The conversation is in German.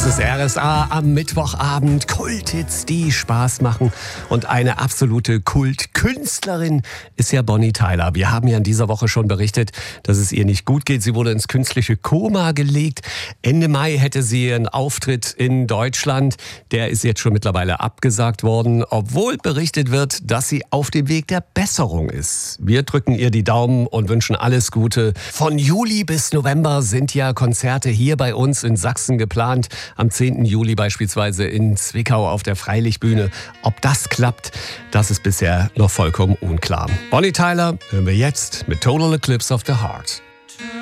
Das ist RSA am Mittwochabend. Kulthits, die Spaß machen. Und eine absolute Kultkünstlerin ist ja Bonnie Tyler. Wir haben ja in dieser Woche schon berichtet, dass es ihr nicht gut geht. Sie wurde ins künstliche Koma gelegt. Ende Mai hätte sie einen Auftritt in Deutschland. Der ist jetzt schon mittlerweile abgesagt worden, obwohl berichtet wird, dass sie auf dem Weg der Besserung ist. Wir drücken ihr die Daumen und wünschen alles Gute. Von Juli bis November sind ja Konzerte hier bei uns in Sachsen geplant. Am 10. Juli beispielsweise in Zwickau auf der Freilichtbühne. Ob das klappt, das ist bisher noch vollkommen unklar. Bonnie Tyler hören wir jetzt mit Total Eclipse of the Heart.